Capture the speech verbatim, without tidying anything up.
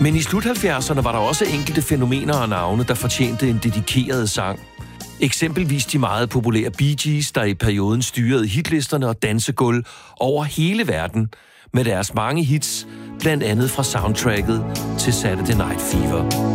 Men i slut halvfjerdserne var der også enkelte fænomener og navne, der fortjente en dedikeret sang. Eksempelvis de meget populære Bee Gees, der i perioden styrede hitlisterne og dansegulv over hele verden med deres mange hits, blandt andet fra soundtracket til Saturday Night Fever.